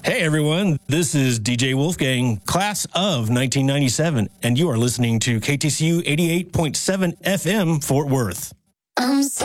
Hey everyone, this is DJ Wolfgang, class of 1997, and you are listening to KTCU 88.7 FM Fort Worth. I'm so